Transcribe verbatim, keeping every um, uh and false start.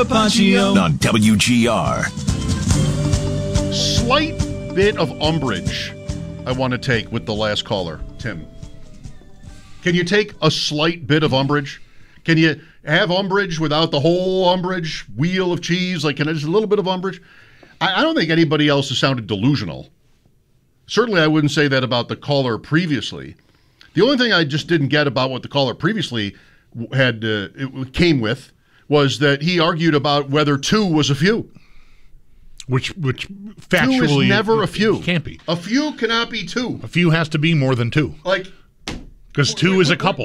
on W G R. Slight bit of umbrage I want to take with the last caller, Tim. Can you take a slight bit of umbrage? Can you have umbrage without the whole umbrage wheel of cheese? Like, can I just a little bit of umbrage? I, I don't think anybody else has sounded delusional. Certainly, I wouldn't say that about the caller previously. The only thing I just didn't get about what the caller previously had uh, it came with was that he argued about whether two was a few. Which, which factually, two is never a few. Can't be. A few cannot be two. A few has to be more than two. Like, because two is a couple.